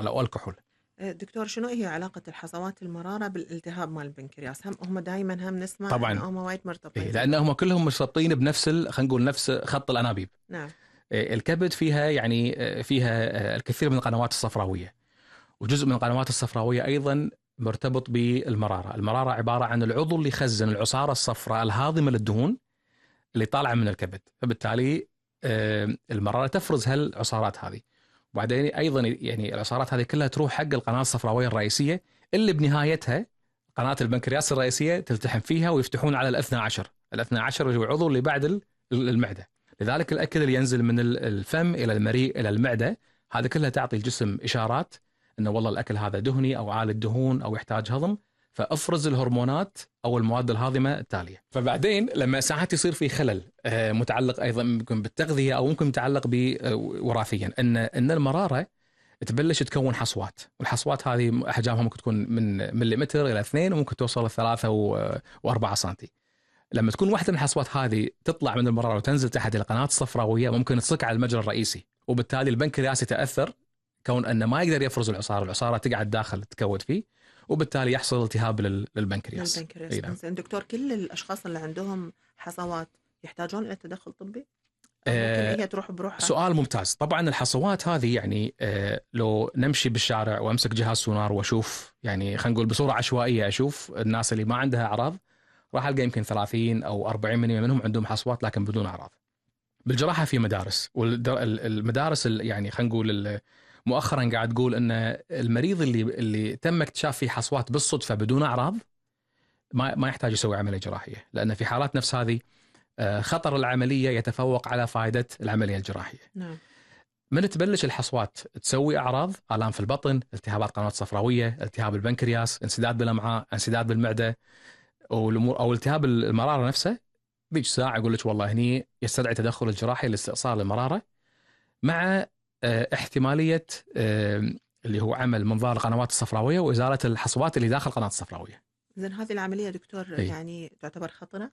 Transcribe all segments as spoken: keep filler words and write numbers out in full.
او الكحول. دكتور، شنو هي علاقة الحصوات المرارة بالالتهاب مال البنكرياس؟ هم هم دائما هم نسمع طبعا انه هم وايد مرتبطين إيه، ببعض. لانهم كلهم مرتبطين بنفس ال- خلينا نقول نفس خط الانابيب. نعم. إيه، الكبد فيها يعني آه، فيها آه، الكثير من القنوات الصفراويه، وجزء من القنوات الصفراويه ايضا مرتبط بالمراره. المراره عباره عن العضو اللي يخزن العصاره الصفراء الهاضمه للدهون اللي طالعه من الكبد، فبالتالي آه، المراره تفرز هالعصارات هذه. وبعدين ايضا يعني العصارات هذه كلها تروح حق القناه الصفراويه الرئيسيه اللي بنهايتها قناه البنكرياس الرئيسيه تلتحم فيها ويفتحون على الاثنى عشر. الاثنى عشر اللي هو العضو اللي بعد ال- المعده. لذلك الاكل اللي ينزل من ال- الفم الى المريء الى المعده، هذا كلها تعطي الجسم اشارات انه والله الاكل هذا دهني او عالي الدهون او يحتاج هضم، فافرز الهرمونات او المواد الهاضمه التاليه. فبعدين لما ساعات يصير في خلل آه، متعلق ايضا ممكن بالتغذيه او ممكن متعلق بوراثيا، ان ان المراره تبلش تكون حصوات، والحصوات هذه احجامها ممكن تكون من مليمتر الى اثنين وممكن توصل لثلاثة واربعة سنتي. لما تكون واحده من الحصوات هذه تطلع من المراره وتنزل تحت القناه الصفراويه ممكن تصك على المجرى الرئيسي، وبالتالي البنكرياس يتاثر كون انه ما يقدر يفرز العصاره، العصاره تقعد داخل تكود فيه، وبالتالي يحصل التهاب لل- للبنكرياس. للبنكرياس. أي نعم. إنزين دكتور، كل الاشخاص اللي عندهم حصوات يحتاجون الى تدخل طبي؟ أو ممكن آه هي تروح بروحها؟ سؤال ممتاز. طبعا الحصوات هذه يعني آه لو نمشي بالشارع وامسك جهاز سونار واشوف، يعني خلينا نقول بصوره عشوائيه اشوف الناس اللي ما عندها اعراض، راح القى يمكن ثلاثين او أربعين بالمئة منهم عندهم حصوات لكن بدون اعراض. بالجراحه في مدارس، والمدارس يعني خلينا نقول مؤخرا قاعد تقول ان المريض اللي اللي تم اكتشاف فيه حصوات بالصدفه بدون اعراض ما ما يحتاج يسوي عمليه جراحيه، لان في حالات نفس هذه خطر العمليه يتفوق على فائده العمليه الجراحيه. نعم. من تبلش الحصوات تسوي اعراض الام في البطن، التهابات قنوات صفراويه، التهاب البنكرياس، انسداد بالامعاء، انسداد بالمعده، او الامور او التهاب المراره نفسه، بيج ساعه يقول لك والله هني يستدعي تدخل الجراحي لاستئصال المراره مع اه احتماليه اه اللي هو عمل منظار القنوات الصفراويه وازاله الحصوات اللي داخل القناه الصفراويه. زين، هذه العمليه دكتور أي. يعني تعتبر خطره؟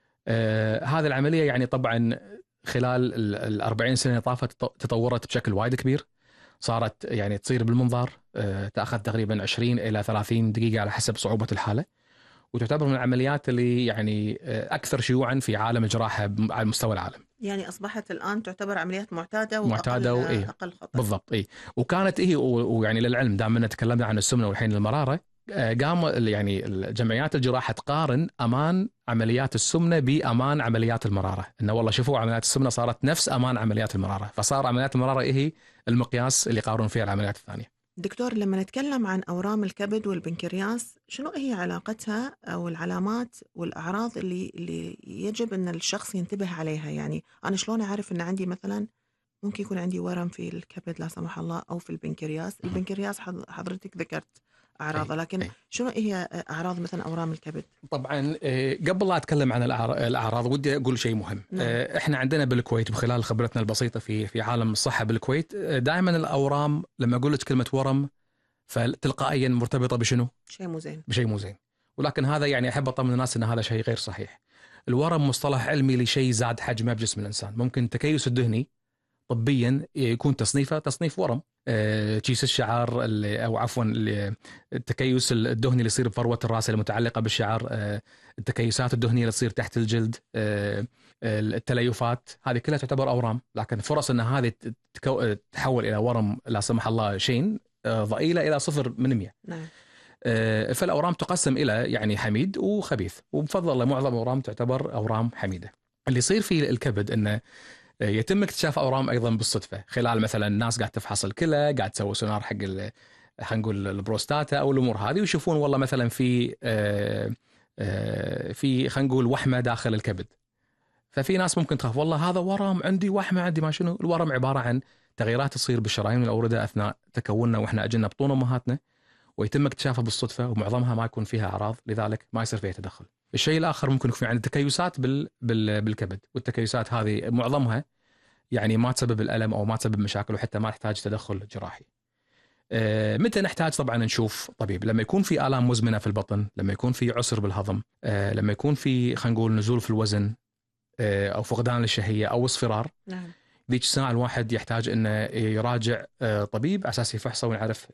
آه هذه العمليه يعني طبعا خلال ال أربعين سنه اللي طافت تطورت بشكل وايد كبير. صارت يعني تصير بالمنظار، آه تاخذ تقريبا عشرين الى ثلاثين دقيقه على حسب صعوبه الحاله، وتعتبر من العمليات اللي يعني آه اكثر شيوعا في عالم الجراحه على مستوى العالم. يعني اصبحت الان تعتبر عمليات معتاده واقل معتاده وإيه اقل خطر. بالضبط. اي وكانت هي ويعني للعلم دام تكلمنا عن السمنه والحين المراره، قام يعني جمعيات الجراحه تقارن امان عمليات السمنه بامان عمليات المراره، انه والله شوفوا عمليات السمنه صارت نفس امان عمليات المراره، فصار عمليات المراره هي المقياس اللي يقارن فيها العمليات الثانيه. دكتور، لما نتكلم عن اورام الكبد والبنكرياس، شنو هي علاقتها او العلامات والاعراض اللي اللي يجب ان الشخص ينتبه عليها؟ يعني انا شلون اعرف ان عندي مثلا ممكن يكون عندي ورم في الكبد لا سمح الله او في البنكرياس؟ البنكرياس حضرتك ذكرت اعراضه، لكن أي. شنو هي اعراض مثلا اورام الكبد؟ طبعا قبل لا اتكلم عن الاعراض ودي اقول شيء مهم. نعم. احنا عندنا بالكويت بخلال خبرتنا البسيطه في في عالم الصحه بالكويت، دائما الاورام لما اقول لك كلمه ورم فتلقائيا مرتبطه بشنو؟ شيء مو زين. بشيء مو زين، ولكن هذا يعني احب اطمن الناس ان هذا شيء غير صحيح. الورم مصطلح علمي لشيء زاد حجمه بجسم الانسان. ممكن التكيس الدهني طبيا يكون تصنيفه تصنيف ورم، أه، كيس الشعر اللي او عفوا اللي التكيس الدهني اللي يصير بفروه الراس المتعلقه بالشعر، أه، التكيسات الدهنيه اللي تصير تحت الجلد، أه، التليفات، هذه كلها تعتبر اورام، لكن فرص ان هذه تكو... تحول الى ورم لا سمح الله شين أه، ضئيله الى صفر من مئة. نعم. فالأورام تقسم إلى يعني حميد وخبيث، وبفضل معظم الأورام تعتبر أورام حميدة. اللي يصير في الكبد أنه يتم اكتشاف أورام أيضا بالصدفة، خلال مثلا الناس قاعد تفحص الكلى، قاعد تسوي سونار حق خلينا نقول البروستاتا أو الأمور هذه، ويشوفون والله مثلا في في خلينا نقول وحمة داخل الكبد. ففي ناس ممكن تخاف والله هذا ورم عندي، وحمة عندي، ما شنو. الورم عبارة عن تغييرات تصير بالشرايين والأوردة أثناء تكوننا وإحنا أجلنا بطون أمهاتنا، ويتم اكتشافها بالصدفة، ومعظمها ما يكون فيها أعراض، لذلك ما يصير فيها تدخل. الشيء الآخر ممكن يكون عندنا تكيسات بال... بال... بالكبد، والتكيسات هذه معظمها يعني ما تسبب الألم أو ما تسبب مشاكل، وحتى ما تحتاج تدخل جراحي. أه متى نحتاج طبعا نشوف طبيب؟ لما يكون في آلام مزمنة في البطن، لما يكون في عسر بالهضم، أه لما يكون في خلينا نقول نزول في الوزن، أه أو فقدان للشهية أو اصفرار. نعم. ذيك الساعة الواحد يحتاج انه يراجع طبيب على اساس يفحصه ويعرف